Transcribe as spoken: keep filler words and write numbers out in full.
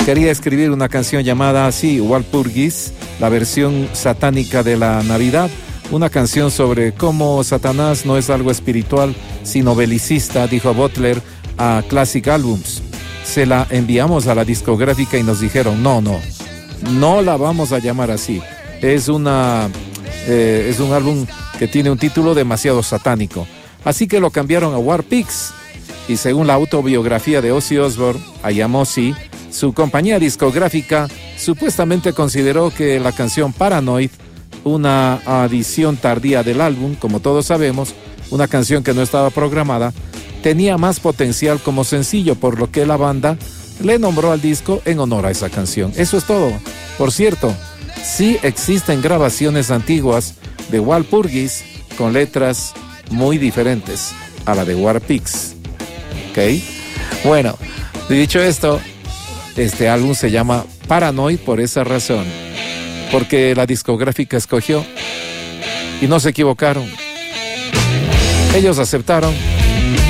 quería escribir una canción llamada así, Walpurgis, la versión satánica de la Navidad, una canción sobre cómo Satanás no es algo espiritual, sino belicista, dijo Butler a Classic Albums. Se la enviamos a la discográfica y nos dijeron, no, no, no la vamos a llamar así. Es una, eh, es un álbum que tiene un título demasiado satánico. Así que lo cambiaron a War Pigs. Y según la autobiografía de Ozzy Osbourne, I Am Ozzy, su compañía discográfica supuestamente consideró que la canción Paranoid, una adición tardía del álbum, como todos sabemos, una canción que no estaba programada, tenía más potencial como sencillo, por lo que la banda le nombró al disco en honor a esa canción. Eso es todo. Por cierto, sí existen grabaciones antiguas de Walpurgis con letras muy diferentes a la de War Pigs. ¿Ok? Bueno, dicho esto, este álbum se llama Paranoid por esa razón, porque la discográfica escogió y no se equivocaron. Ellos aceptaron